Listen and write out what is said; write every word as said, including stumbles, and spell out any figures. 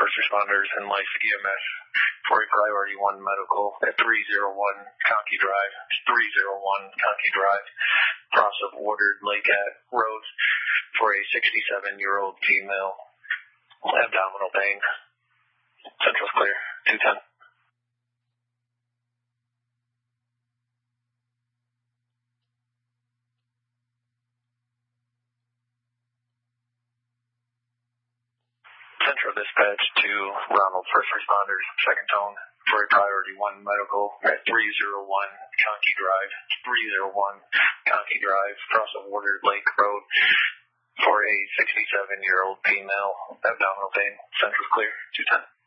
first responders and life E M S for a priority one medical at three oh one Conkey Drive, three oh one Conkey Drive, cross of Ordered Lakeat Road for a sixty-seven-year-old female, abdominal pain. Central's clear, two ten. Central dispatch to Ronald first responders, second tone, for a priority one medical at three oh one Conkey Drive, three oh one Conkey Drive, cross of Ordered Lake Road for a sixty-seven-year-old female, abdominal pain. Central's clear, two ten.